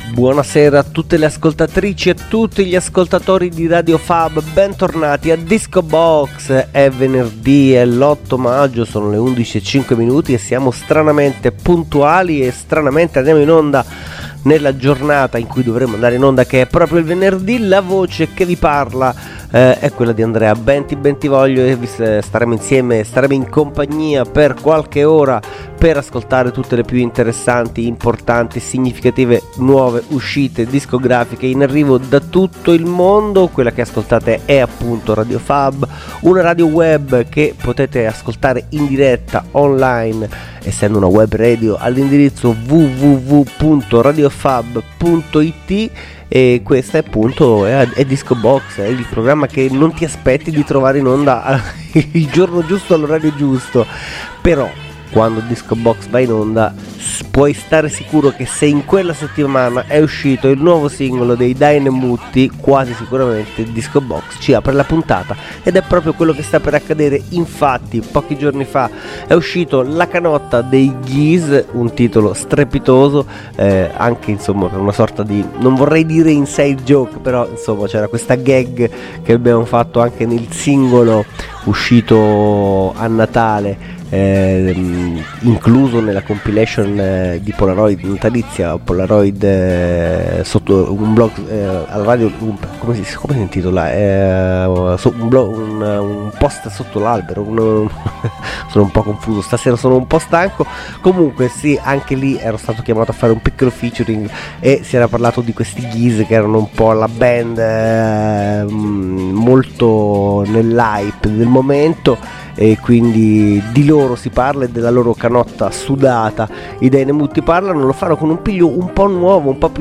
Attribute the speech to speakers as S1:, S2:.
S1: Buonasera a tutte le ascoltatrici e a tutti gli ascoltatori di Radio Fab, bentornati a Disco Box. È venerdì, è l'8 maggio, sono le 11:05 e siamo stranamente puntuali e stranamente andiamo in onda nella giornata in cui dovremo andare in onda, che è proprio il venerdì. La voce che vi parla è quella di Andrea Bentivoglio e staremo insieme, staremo in compagnia per qualche ora per ascoltare tutte le più interessanti, importanti, significative nuove uscite discografiche in arrivo da tutto il mondo. Quella che ascoltate è appunto Radio Fab, una radio web che potete ascoltare in diretta online, essendo una web radio, all'indirizzo www.radiofab.it. E questa è appunto è Disco Box, è il programma che non ti aspetti di trovare in onda il giorno giusto all'orario giusto, però quando Disco Box va in onda puoi stare sicuro che se in quella settimana è uscito il nuovo singolo dei Dynamutti, quasi sicuramente Disco Box ci apre la puntata, ed è proprio quello che sta per accadere. Infatti pochi giorni fa è uscito La canotta dei Geese, un titolo strepitoso, anche insomma per una sorta di, non vorrei dire inside joke, però insomma c'era questa gag che abbiamo fatto anche nel singolo uscito a Natale, incluso nella compilation di Polaroid natalizia, Polaroid sotto un blog alla radio, come si intitola, un post sotto l'albero, sono un po' confuso stasera, sono un po' stanco. Comunque sì, anche lì ero stato chiamato a fare un piccolo featuring e si era parlato di questi Geese che erano un po' la band molto nell'hype del momento, e quindi di loro si parla e della loro canotta sudata. I Dynamutti parlano, lo fanno con un piglio un po' nuovo, un po' più